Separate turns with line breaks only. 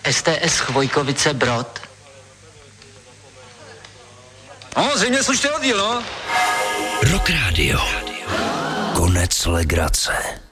STS Chvojkovice Brod.
No, zřejmě slušte oddíl, no.
Rock Radio. Konec legrace.